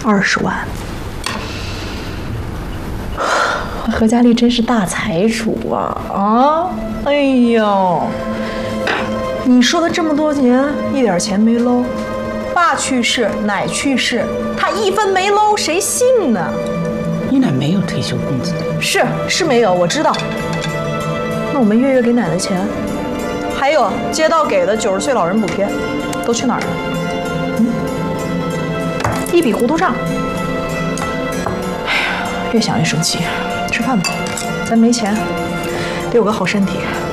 20万。何佳丽真是大财主啊！哎呦，你说的这么多年一点钱没搂，爸去世，奶去世，他1分没搂，谁信呢？ 你奶没有退休工资的？ 是没有，我知道。那我们月月给奶奶钱，还有街道给的90岁老人补贴，都去哪儿了？一笔糊涂账。哎呀，越想越生气。吃饭吧，咱没钱，得有个好身体。